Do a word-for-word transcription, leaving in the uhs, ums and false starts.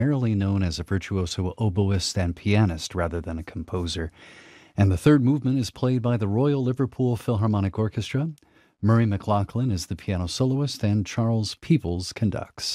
primarily known as a virtuoso oboist and pianist rather than a composer. And the third movement is played by the Royal Liverpool Philharmonic Orchestra. Murray McLaughlin is the piano soloist, and Charles Peebles conducts.